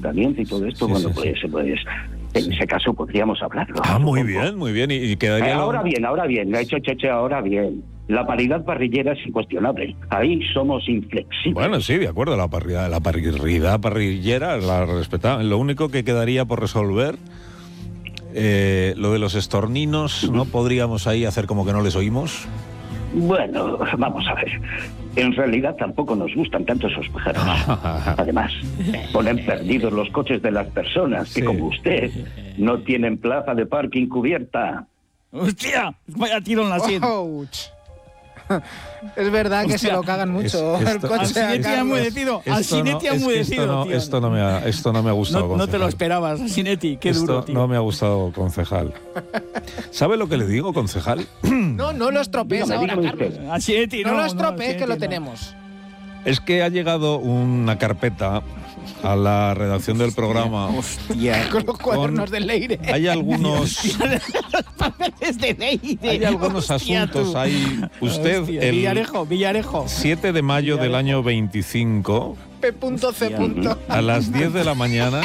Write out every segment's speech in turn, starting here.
ayuntamiento y todo esto, pues en ese caso podríamos hablarlo. Muy bien. Y quedaría... Ahora bien. Ahora bien. La paridad parrillera es incuestionable. Ahí somos inflexibles. Bueno, sí, de acuerdo. La parrilla parrillera la respetamos. Lo único que quedaría por resolver, lo de los estorninos, ¿no podríamos ahí hacer como que no les oímos? Bueno, vamos a ver. En realidad tampoco nos gustan tanto esos pájaros. Además, ponen perdidos los coches de las personas que, como usted, no tienen plaza de parking cubierta. ¡Hostia! Vaya tiro en la sien. Es verdad que se lo cagan mucho. El coche Alsinetti ha enmudecido, tío. Esto no me ha gustado, concejal. No te lo esperabas, Alsinetti. Qué duro, tío. No me ha gustado, concejal. ¿Sabe lo que le digo, concejal? No lo estropees ahora, Carlos. Alsinetti, no lo estropees, que lo tenemos. Es que ha llegado una carpeta a la redacción del programa. Hostia, con los cuadernos de Leire. Hay algunos papeles de Leire. Hay algunos asuntos ahí. Usted, hostia, Villarejo. 7 de mayo del año 25, P.C. a las 10 de la mañana,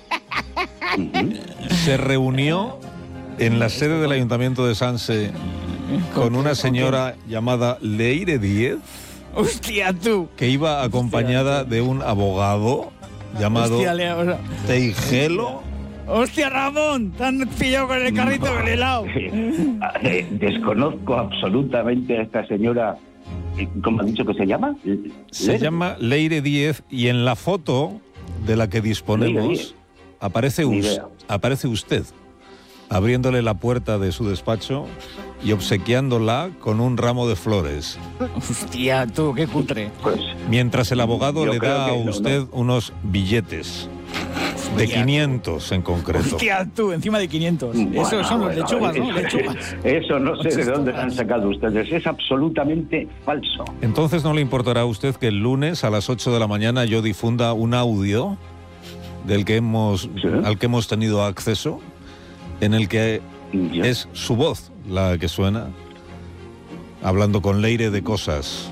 se reunió en la sede del Ayuntamiento de Sanse con una señora llamada Leire Díez. ¡Hostia, tú! Que iba acompañada de un abogado llamado Teijelo. ¡Hostia, Ramón! Te han pillado con el carrito del helado. Desconozco absolutamente a esta señora. ¿Cómo ha dicho que se llama? Se llama Leire Díez, y en la foto de la que disponemos aparece usted abriéndole la puerta de su despacho y obsequiándola con un ramo de flores. Hostia, tú, qué cutre. Pues, mientras el abogado le da a usted unos billetes de 500 en concreto. Hostia, tú, encima de 500. Eso son los lechugas, ¿no? Lechugas. Eso no sé de dónde han sacado ustedes. Es absolutamente falso. Entonces, ¿no le importará a usted que el lunes a las 8 de la mañana yo difunda un audio al que hemos tenido acceso, en el que es su voz la que suena, hablando con Leire de cosas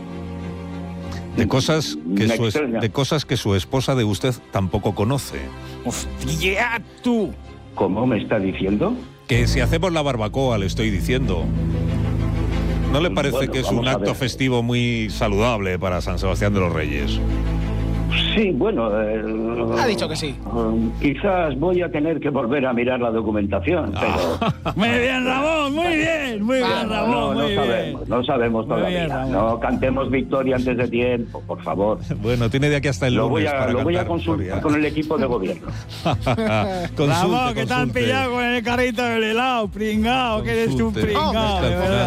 que su esposa de usted tampoco conoce? ¡Hostia, tú! ¿Cómo me está diciendo? Que si hacemos la barbacoa, le estoy diciendo. ¿No le parece que es un acto festivo muy saludable para San Sebastián de los Reyes? Sí, bueno... ha dicho que sí. Quizás voy a tener que volver a mirar la documentación, pero... Muy bien, Ramón, muy bien, Ramón, no sabemos todavía. Bien, no cantemos victoria antes de tiempo, por favor. Bueno, tiene de aquí hasta el lunes lo voy a consultar con el equipo de gobierno. Ramón, que te han pillado con el carrito del helado, pringao, que eres un pringao.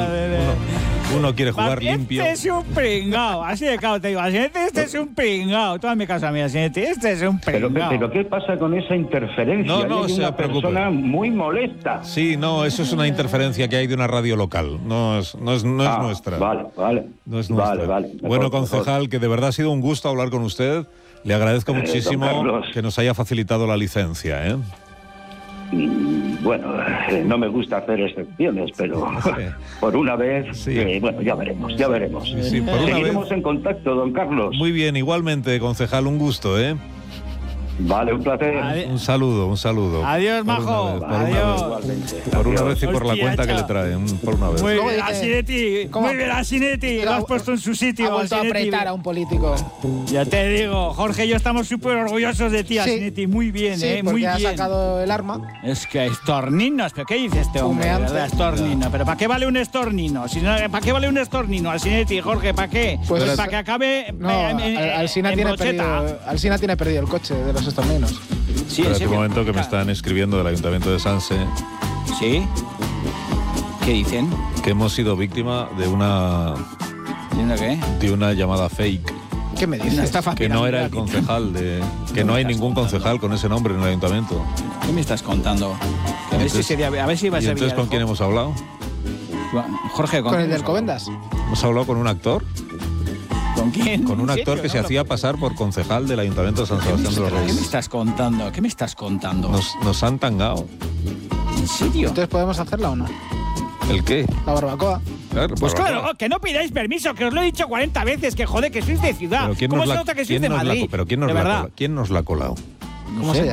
Uno quiere jugar limpio. Este es un pringao, así de claro te digo, este es un pringao. Tú hazme caso a mí, este es un pringao. Pero ¿qué pasa con esa interferencia? No hay una persona muy molesta. Sí, no, eso es una interferencia que hay de una radio local, no es nuestra. Vale. No es nuestra. Vale. Bueno, concejal, que de verdad ha sido un gusto hablar con usted. Le agradezco muchísimo que nos haya facilitado la licencia, ¿eh? Bueno, no me gusta hacer excepciones, pero por una vez, bueno, ya veremos. Sí, por una Seguiremos vez en contacto, don Carlos. Muy bien, igualmente, concejal, un gusto, ¿eh? Vale, un placer. Un saludo. Adiós, majo. Adiós. Por una vez y por la cuenta que le traen. Por una vez. Muy bien, Alsinetti. Lo has puesto en su sitio. Ha vuelto a apretar a un político. Ya te digo, Jorge y yo estamos súper orgullosos de ti, Alsinetti. Muy bien, sí, muy bien. ha sacado el arma. Es que estorninos. ¿Pero qué dice este hombre? Estornino. ¿Pero para qué vale un estornino? ¿Para qué vale un estornino, Alsinetti, Jorge? ¿Para qué? Pues para que acabe Alsina tiene perdido el coche de los estorninos. Sí, espérate un momento, que me están escribiendo del Ayuntamiento de Sanse. ¿Sí? ¿Qué dicen? Que hemos sido víctima de una... ¿De qué? De una llamada fake. ¿Qué me dices? Que no era el concejal que no hay ningún concejal con ese nombre en el ayuntamiento. ¿Qué me estás contando? A ver si vas a... ¿Y entonces con quién hemos hablado? Jorge, ¿con el de Alcobendas? Hemos hablado con un actor. ¿Con quién? Con un actor que se hacía pasar por concejal del Ayuntamiento de San Sebastián de los Reyes. ¿Qué me estás contando? Nos han tangado. ¿En serio? Entonces, ¿podemos hacerla o no? ¿El qué? La barbacoa. Claro, pues claro, que no pidáis permiso, que os lo he dicho 40 veces, que joder, que sois de ciudad. ¿Cómo se nota que sois de Madrid? ¿Pero quién nos la ha colado? ¿Cómo se llama?